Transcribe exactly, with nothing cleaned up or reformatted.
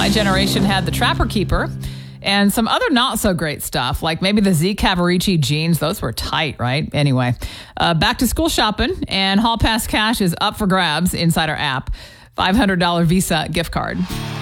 My generation had the Trapper Keeper and some other not so great stuff, like maybe the Z Cavaricci jeans. Those were tight, right? Anyway, uh, back to school shopping, and Hall Pass cash is up for grabs inside our app. five hundred dollars Visa gift card.